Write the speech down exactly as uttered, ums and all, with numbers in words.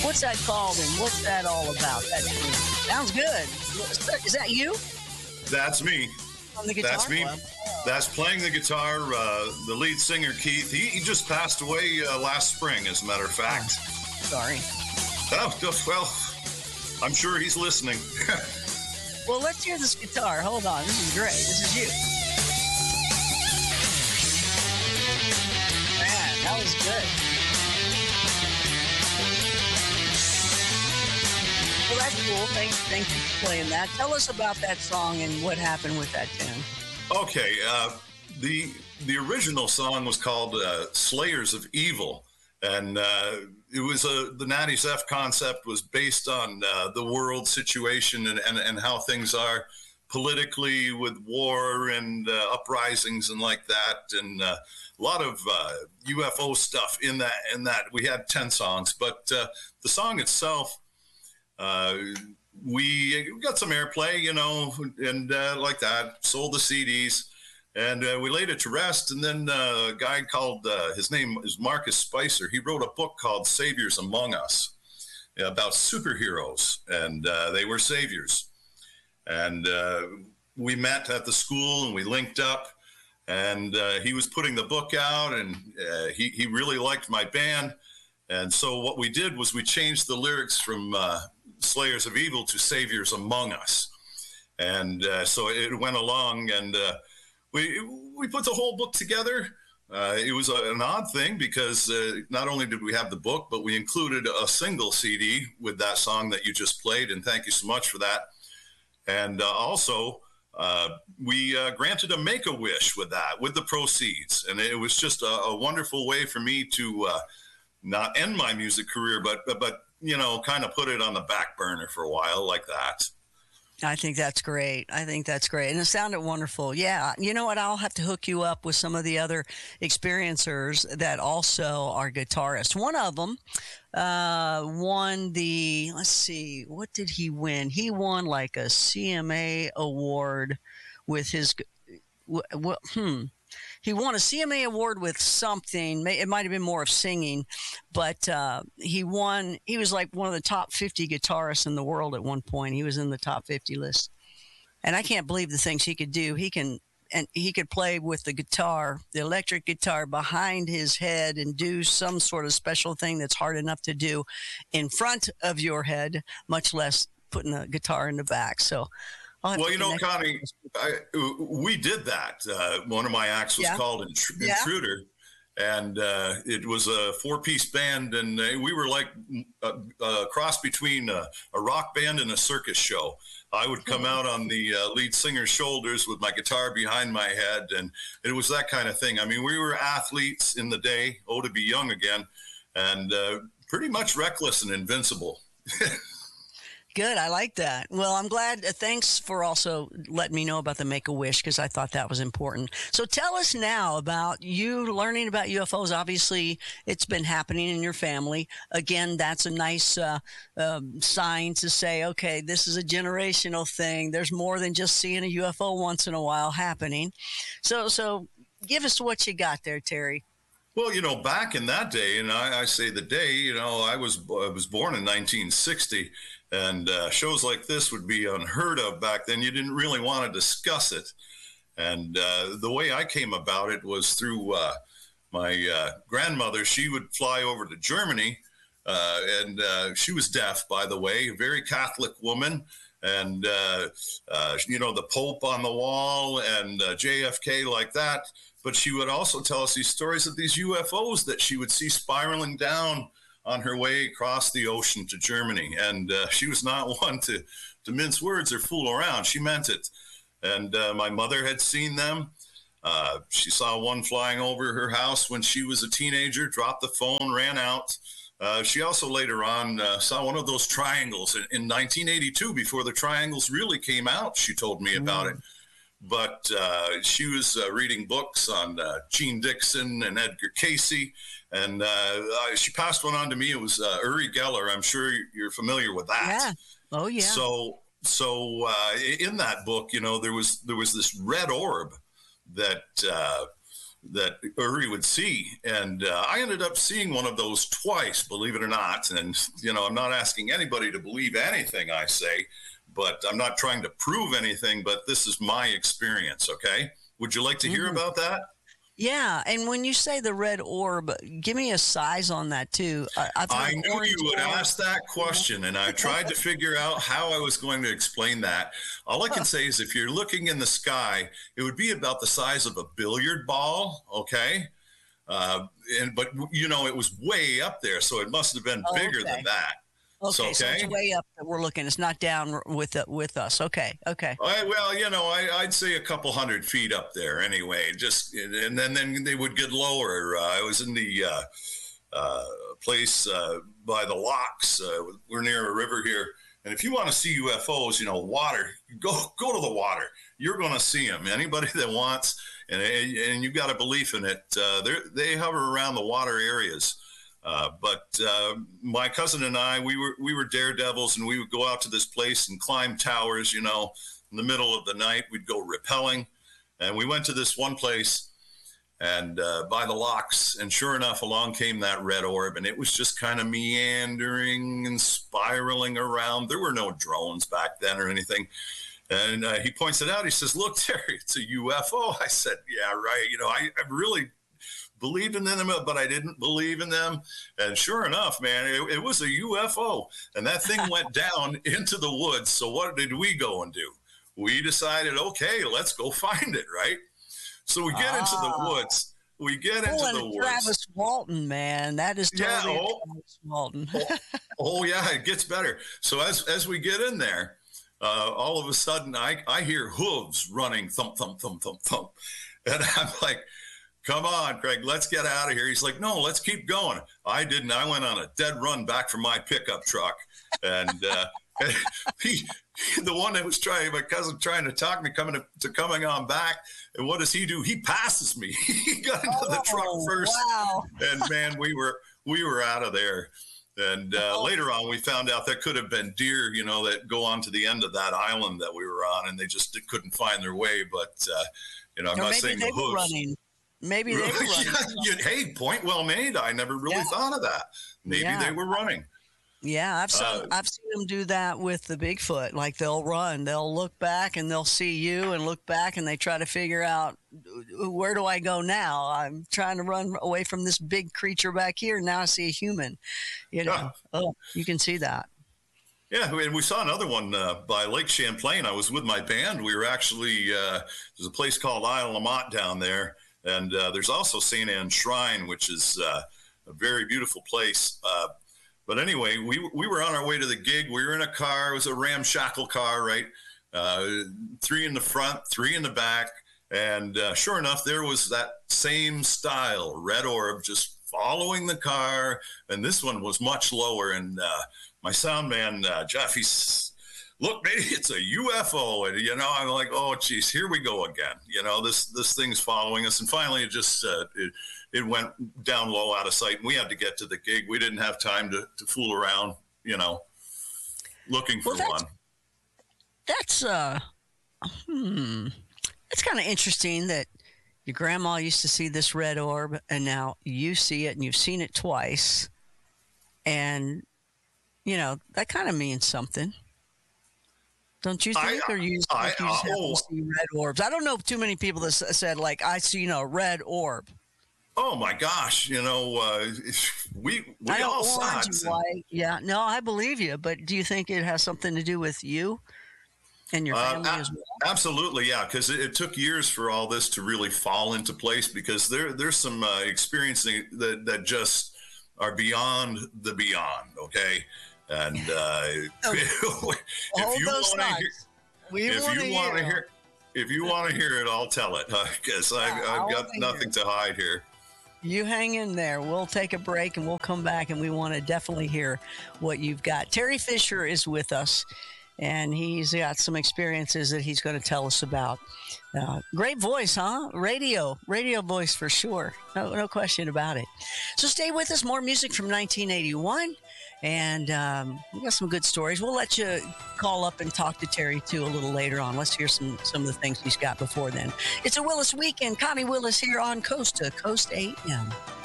What's that called and what's that all about? That sounds good. Is that you? That's me. On the guitar? That's me. Club. That's playing the guitar. Uh, the lead singer, Keith, he, he just passed away uh, last spring, as a matter of fact. Oh, sorry. Oh, well, I'm sure he's listening. Well, let's hear this guitar. Hold on. This is great. This is you. Man, that was good. Well, that's cool. Thanks, thank you for playing that. Tell us about that song and what happened with that tune. Okay. Uh, the the original song was called uh, Slayers of Evil. And uh, it was a, the Natty's F concept was based on uh, the world situation and, and, and how things are politically with war and uh, uprisings and like that. And uh, a lot of uh, U F O stuff in that. In that we had ten songs, but uh, the song itself, uh, we got some airplay, you know, and uh, like that. Sold the C Ds. And uh, we laid it to rest, and then uh, a guy called, uh, his name is Marcus Spicer. He wrote a book called Saviors Among Us about superheroes, and uh, they were saviors. And uh, we met at the school, and we linked up, and uh, he was putting the book out, and uh, he, he really liked my band. And so what we did was we changed the lyrics from uh, Slayers of Evil to Saviors Among Us. And uh, so it went along, and uh, We we put the whole book together. Uh, it was a, an odd thing because uh, not only did we have the book, but we included a single C D with that song that you just played, and thank you so much for that. And uh, also, uh, we uh, granted a Make-A-Wish with that, with the proceeds. And it was just a, a wonderful way for me to uh, not end my music career, but, but, but, you know, kind of put it on the back burner for a while like that. I think that's great. I think that's great. And it sounded wonderful. Yeah. You know what? I'll have to hook you up with some of the other experiencers that also are guitarists. One of them uh, won the, let's see, what did he win? He won like a C M A award with his, well, hmm. He won a C M A award with something. It might have been more of singing, but uh, he won. He was like one of the top fifty guitarists in the world at one point. He was in the top fifty list. And I can't believe the things he could do. He can, and he could play with the guitar, the electric guitar behind his head and do some sort of special thing that's hard enough to do in front of your head, much less putting a guitar in the back. So, well, you know, Connie, I, we did that. Uh, one of my acts was yeah. called Intr- yeah. Intruder, and uh, it was a four-piece band, and uh, we were like a, a cross between a, a rock band and a circus show. I would come out on the uh, lead singer's shoulders with my guitar behind my head, and it was that kind of thing. I mean, we were athletes in the day, oh, to be young again, and uh, pretty much reckless and invincible. Good. I like that. Well, I'm glad. Uh, thanks for also letting me know about the Make-A-Wish, because I thought that was important. So tell us now about you learning about U F Os. Obviously, it's been happening in your family. Again, that's a nice uh, um, sign to say, okay, this is a generational thing. There's more than just seeing a U F O once in a while happening. So, so give us what you got there, Terry. Well, you know, back in that day, and I, I say the day, you know, I was I was born in nineteen sixty. And uh, shows like this would be unheard of back then. You didn't really want to discuss it. And uh, the way I came about it was through uh, my uh, grandmother. She would fly over to Germany, uh, and uh, she was deaf, by the way, a very Catholic woman. And, uh, uh, you know, the Pope on the wall and uh, J F K like that. But she would also tell us these stories of these U F Os that she would see spiraling down on her way across the ocean to Germany. And uh, she was not one to, to mince words or fool around. She meant it. And uh, my mother had seen them. Uh, she saw one flying over her house when she was a teenager, dropped the phone, ran out. Uh, she also later on uh, saw one of those triangles in, in nineteen eighty-two, before the triangles really came out. She told me about mm. it. But uh, she was uh, reading books on uh, Gene Dixon and Edgar Cayce. And uh, she passed one on to me. It was uh, Uri Geller. I'm sure you're familiar with that. Yeah. Oh, yeah. So, so uh, in that book, you know, there was there was this red orb that uh, that Uri would see. And uh, I ended up seeing one of those twice, believe it or not. And, you know, I'm not asking anybody to believe anything I say, but I'm not trying to prove anything, but this is my experience, okay? Would you like to hear mm-hmm. about that? Yeah, and when you say the red orb, give me a size on that too. I, I knew you would orb. ask that question, and I tried to figure out how I was going to explain that. All I can say is if you're looking in the sky, it would be about the size of a billiard ball, okay? Uh, and but, you know, it was way up there, so it must have been oh, bigger okay. than that. Okay, so, okay, so it's way up that we're looking. It's not down with uh, with us. Okay, okay. I, well, you know, I, I'd say a couple hundred feet up there anyway. Just and then then they would get lower. Uh, I was in the uh, uh, place uh, by the locks. Uh, we're near a river here, and if you want to see U F Os, you know, water. Go go to the water. You're going to see them. Anybody that wants, and and you got a belief in it. Uh, they they hover around the water areas. Uh, but uh, my cousin and I, we were we were daredevils, and we would go out to this place and climb towers. You know, in the middle of the night, we'd go rappelling, and we went to this one place, and uh, by the locks, and sure enough, along came that red orb, and it was just kind of meandering and spiraling around. There were no drones back then or anything. And uh, he points it out. He says, "Look, Terry, it's a U F O." I said, "Yeah, right. You know, I, I really." believed in them, but I didn't believe in them. And sure enough, man, it, it was a U F O, and that thing went down into the woods. So what did we go and do? We decided, okay, let's go find it, right? So we get ah. into the woods. We get into oh, the woods. Travis Walton, man, that is totally yeah, oh, Travis Walton. oh, oh, yeah, it gets better. So as as we get in there, uh, all of a sudden, I I hear hooves running, thump, thump, thump, thump, thump, and I'm like, "Come on, Craig, let's get out of here." He's like, "No, let's keep going." I didn't. I went on a dead run back from my pickup truck. And uh, he, the one that was trying, my cousin trying to talk me coming to, to coming on back. And what does he do? He passes me. He got into oh, the truck first. Wow. And man, we were, we were out of there. And uh, oh. later on, we found out that could have been deer, you know, that go on to the end of that island that we were on, and they just couldn't find their way. But, uh, you know, I'm or not maybe saying they the were hooves. Running. Maybe they were running. yeah, hey, point well made. I never really yeah. thought of that. Maybe yeah. they were running. Yeah, I've seen, uh, I've seen them do that with the Bigfoot. Like they'll run, they'll look back and they'll see you and look back and they try to figure out, where do I go now? I'm trying to run away from this big creature back here. Now I see a human. You know, yeah. oh, you can see that. Yeah, and we saw another one uh, by Lake Champlain. I was with my band. We were actually, uh, there's a place called Isle La Motte down there. And uh, there's also Saint Anne Shrine, which is uh, a very beautiful place. Uh, but anyway, we we were on our way to the gig. We were in a car. It was a ramshackle car, right? Uh, three in the front, three in the back. And uh, sure enough, there was that same style, red orb, just following the car. And this one was much lower. And uh, my sound man, uh, Jeff, he's... Look, maybe it's a U F O. And, you know, I'm like, oh, geez, here we go again. You know, this this thing's following us. And finally, it just uh, it, it went down low out of sight. And we had to get to the gig. We didn't have time to, to fool around, you know, looking for well, that's, one. That's, uh, hmm, it's kind of interesting that your grandma used to see this red orb, and now you see it, and you've seen it twice. And, you know, that kind of means something. Don't you think? I, or you, I, like you just I, have oh, to see red orbs? I don't know too many people that said, like, I see, you know, a red orb. Oh, my gosh. You know, uh, we, we I all saw it. White. Yeah. No, I believe you. But do you think it has something to do with you and your family uh, as well? Absolutely, yeah. Because it, it took years for all this to really fall into place, because there there's some uh, experiencing that, that just are beyond the beyond, okay? And uh, oh, if you want to hear, if you want to hear, if you want to hear it, I'll tell it. Because uh, I've, I've got nothing to hide here. You hang in there. We'll take a break and we'll come back, and we want to definitely hear what you've got. Terry Fisher is with us, and he's got some experiences that he's going to tell us about. Uh, great voice, huh? Radio, radio voice for sure. No, no question about it. So stay with us. More music from nineteen eighty-one. And um, we got some good stories. We'll let you call up and talk to Terry, too, a little later on. Let's hear some, some of the things he's got before then. It's a Willis Weekend. Connie Willis here on Coast to Coast A M.